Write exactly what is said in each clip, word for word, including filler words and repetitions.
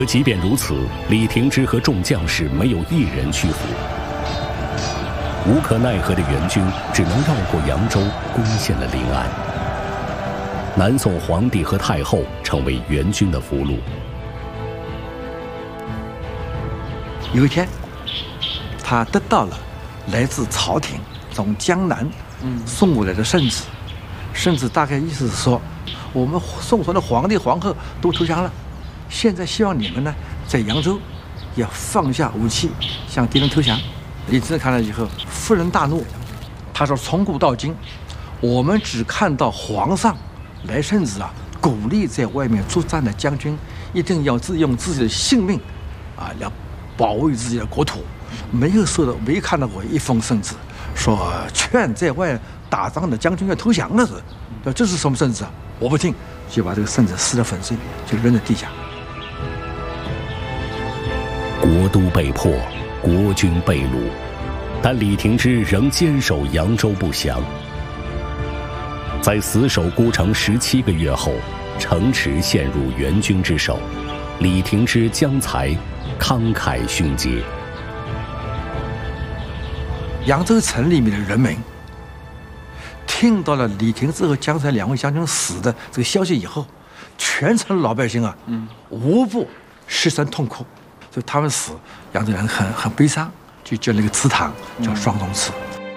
即便如此，李廷芝和众将士没有一人屈服。无可奈何的元军只能绕过扬州，攻陷了临安。南宋皇帝和太后成为元军的俘虏。 有一天，他得到了来自朝廷从江南送过来的圣旨，圣旨大概意思是说，我们宋朝的皇帝皇后都投降了，现在希望你们呢在扬州也放下武器，向敌人投降。李廷芝看了以后，勃然大怒，他说：“从古到今，我们只看到皇上来圣旨啊，鼓励在外面作战的将军一定要自用自己的性命啊来保卫自己的国土，没有收到，没看到过一封圣旨说劝在外打仗的将军要投降的是，那这是什么圣旨啊？我不听，就把这个圣旨撕得粉碎，就扔在地下。” 国都被破，国军被掳，但李廷芝仍坚守扬州不降。在死守孤城十七个月后，城池陷入元军之手，李廷芝将才慷慨勋节。 扬州城里面的人民听到了李廷芝和江才两位将军死的这个消息以后，全城老百姓啊，嗯，无不失声痛哭。所以他们死，扬州人很很悲伤，就建了一个祠堂，叫双龙祠。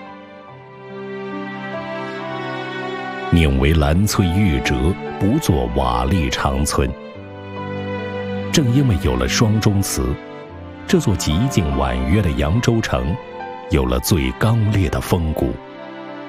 宁为兰翠玉折，不作瓦砾长村。正因为有了双钟祠，这座极静婉约的扬州城，有了最刚烈的风骨。